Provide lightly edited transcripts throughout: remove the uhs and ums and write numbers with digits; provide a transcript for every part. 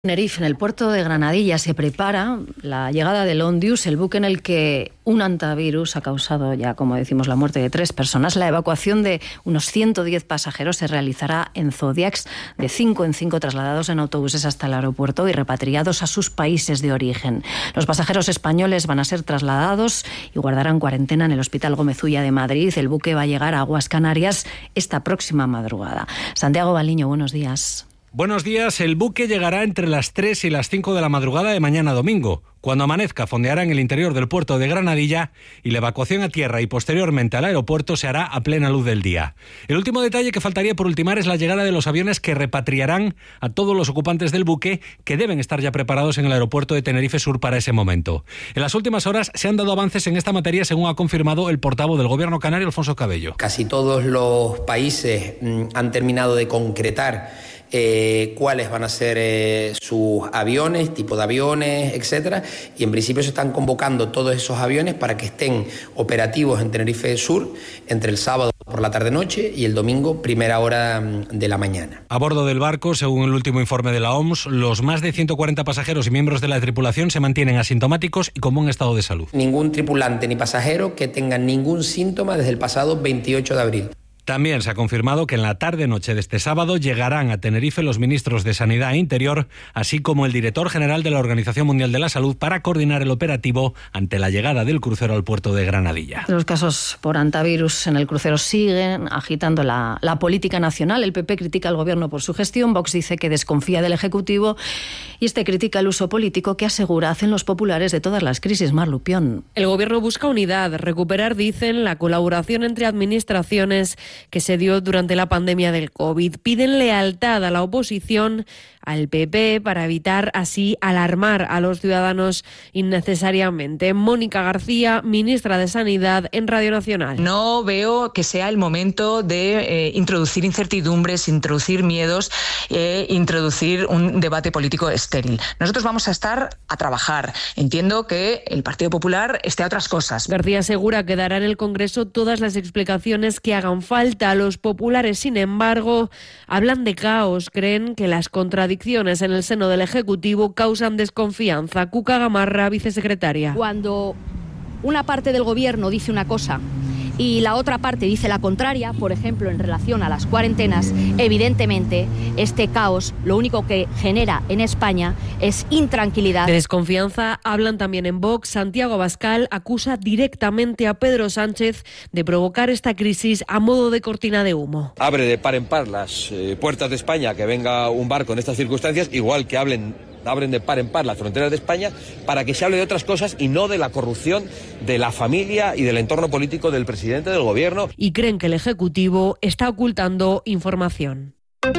Tenerife, en el puerto de Granadilla, se prepara la llegada del Ondius, el buque en el que un hantavirus ha causado ya, como decimos, la muerte de 3 personas. La evacuación de unos 110 pasajeros se realizará en Zodiacs, de 5 en 5 trasladados en autobuses hasta el aeropuerto y repatriados a sus países de origen. Los pasajeros españoles van a ser trasladados y guardarán cuarentena en el Hospital Gómez Ulla de Madrid. El buque va a llegar a Aguas Canarias esta próxima madrugada. Santiago Baliño, buenos días. Buenos días. El buque llegará entre las 3 y las 5 de la madrugada de mañana domingo. Cuando amanezca, fondeará en el interior del puerto de Granadilla y la evacuación a tierra y posteriormente al aeropuerto se hará a plena luz del día. El último detalle que faltaría por ultimar es la llegada de los aviones que repatriarán a todos los ocupantes del buque, que deben estar ya preparados en el aeropuerto de Tenerife Sur para ese momento. En las últimas horas se han dado avances en esta materia, según ha confirmado el portavoz del Gobierno canario, Alfonso Cabello. Casi todos los países han terminado de concretar cuáles van a ser sus aviones, tipo de aviones, etcétera, y en principio se están convocando todos esos aviones para que estén operativos en Tenerife Sur entre el sábado por la tarde-noche y el domingo primera hora de la mañana. A bordo del barco, según el último informe de la OMS, los más de 140 pasajeros y miembros de la tripulación se mantienen asintomáticos y con buen estado de salud. Ningún tripulante ni pasajero que tenga ningún síntoma desde el pasado 28 de abril. También se ha confirmado que en la tarde-noche de este sábado llegarán a Tenerife los ministros de Sanidad e Interior, así como el director general de la Organización Mundial de la Salud, para coordinar el operativo ante la llegada del crucero al puerto de Granadilla. Los casos por hantavirus en el crucero siguen agitando la política nacional. El PP critica al Gobierno por su gestión, Vox dice que desconfía del Ejecutivo y critica el uso político que asegura hacen los populares de todas las crisis. Mar Lupión. El Gobierno busca unidad, recuperar, dicen, la colaboración entre administraciones que se dio durante la pandemia del COVID. Piden lealtad a la oposición, al PP, para evitar así alarmar a los ciudadanos innecesariamente. Mónica García, ministra de Sanidad, en Radio Nacional. No veo que sea el momento de introducir incertidumbres, introducir miedos, introducir un debate político estéril. Nosotros vamos a estar a trabajar. Entiendo que el Partido Popular esté a otras cosas. García asegura que dará en el Congreso todas las explicaciones que hagan falta. Los populares, sin embargo, hablan de caos. Creen que las contradicciones en el seno del Ejecutivo causan desconfianza. Cuca Gamarra, vicesecretaria. Cuando una parte del Gobierno dice una cosa y la otra parte dice la contraria, por ejemplo, en relación a las cuarentenas, evidentemente este caos lo único que genera en España es intranquilidad. De desconfianza hablan también en Vox. Santiago Abascal acusa directamente a Pedro Sánchez de provocar esta crisis a modo de cortina de humo. Abre de par en par las puertas de España, que venga un barco en estas circunstancias, igual que abren de par en par las fronteras de España, para que se hable de otras cosas y no de la corrupción de la familia y del entorno político del presidente del Gobierno. Y creen que el Ejecutivo está ocultando información.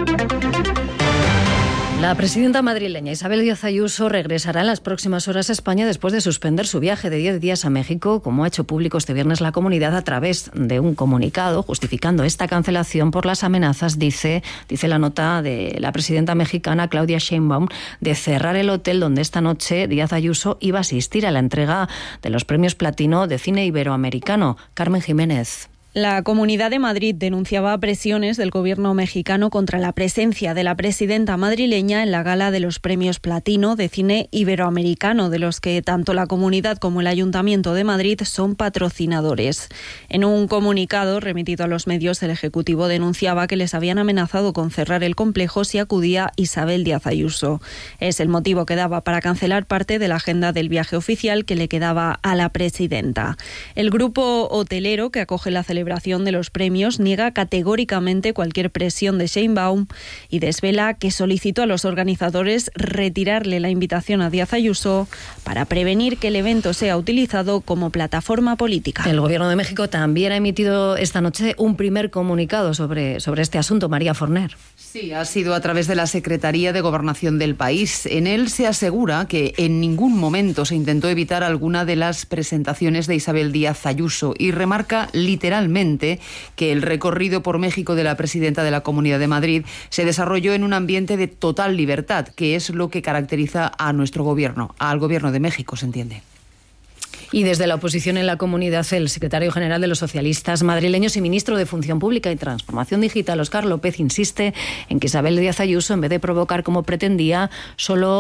La presidenta madrileña Isabel Díaz Ayuso regresará en las próximas horas a España después de suspender su viaje de 10 días a México, como ha hecho público este viernes la comunidad a través de un comunicado justificando esta cancelación por las amenazas, dice la nota de la presidenta mexicana Claudia Sheinbaum, de cerrar el hotel donde esta noche Díaz Ayuso iba a asistir a la entrega de los premios Platino de cine iberoamericano. Carmen Jiménez. La Comunidad de Madrid denunciaba presiones del gobierno mexicano contra la presencia de la presidenta madrileña en la gala de los premios Platino de cine iberoamericano, de los que tanto la comunidad como el Ayuntamiento de Madrid son patrocinadores. En un comunicado remitido a los medios, el Ejecutivo denunciaba que les habían amenazado con cerrar el complejo si acudía Isabel Díaz Ayuso. Es el motivo que daba para cancelar parte de la agenda del viaje oficial que le quedaba a la presidenta. El grupo hotelero que acoge la celebración de los premios niega categóricamente cualquier presión de Sheinbaum y desvela que solicitó a los organizadores retirarle la invitación a Díaz Ayuso para prevenir que el evento sea utilizado como plataforma política. El Gobierno de México también ha emitido esta noche un primer comunicado sobre este asunto. María Forner. Sí, ha sido a través de la Secretaría de Gobernación del país. En él se asegura que en ningún momento se intentó evitar alguna de las presentaciones de Isabel Díaz Ayuso y remarca literalmente que el recorrido por México de la presidenta de la Comunidad de Madrid se desarrolló en un ambiente de total libertad, que es lo que caracteriza a nuestro gobierno, al Gobierno de México, se entiende. Y desde la oposición en la comunidad, el secretario general de los socialistas madrileños y ministro de Función Pública y Transformación Digital, Óscar López, insiste en que Isabel Díaz Ayuso, en vez de provocar como pretendía, solo